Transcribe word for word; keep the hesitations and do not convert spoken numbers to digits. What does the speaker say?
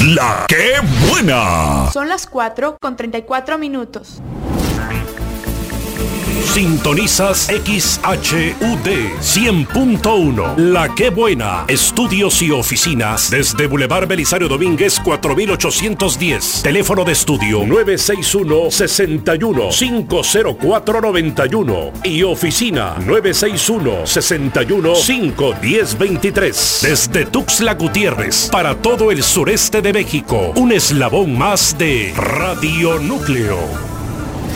La que buena. Son las cuatro con treinta y cuatro minutos. Sintonizas X H U D cien punto uno. La que buena. Estudios y oficinas desde Boulevard Belisario Domínguez cuatro mil ochocientos diez. Teléfono de estudio nueve seis uno, seis uno, cinco cero cuatro, nueve uno y oficina nueve seis uno, seis uno, cinco uno cero, dos tres. Desde Tuxtla Gutiérrez para todo el sureste de México. Un eslabón más de Radio Núcleo.